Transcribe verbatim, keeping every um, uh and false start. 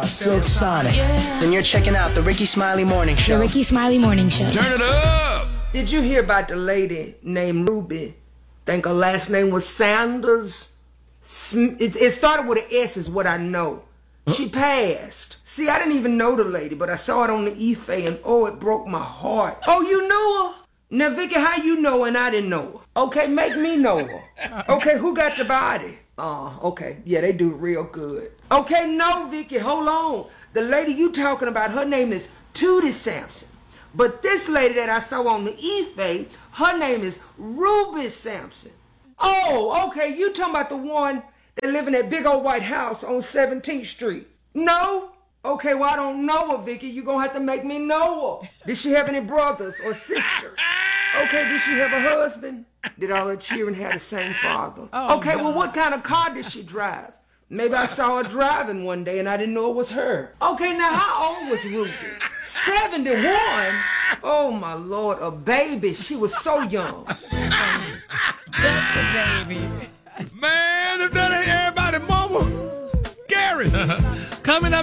Silk Sonic. And you're checking out the Ricky Smiley Morning Show. The Ricky Smiley Morning Show. Turn it up! Did you hear about the lady named Ruby? Think her last name was Sanders? It, it started with an S is what I know. She passed. See, I didn't even know the lady, but I saw it on the Ife and oh, it broke my heart. Oh, you knew her? Now, Vicky, how you know and I didn't know her? Okay, make me know her. Okay, who got the body? Oh, okay. Yeah, they do real good. Okay, no, Vicky, hold on. The lady you talking about, her name is Tootie Sampson. But this lady that I saw on the Ife, her name is Ruby Sampson. Oh, okay, you talking about the one that live in that big old white house on seventeenth street? No? Okay, well, I don't know her, Vicky. You're going to have to make me know her. Did she have any brothers or sisters? Okay, did she have a husband? Did all her children have the same father? Oh, okay, God. well, what kind of car did she drive? Maybe I saw her driving one day and I didn't know it was her. Okay, now how old was Ruby? seventy-one? Oh, my Lord, a baby. She was so young. That's a baby. Man!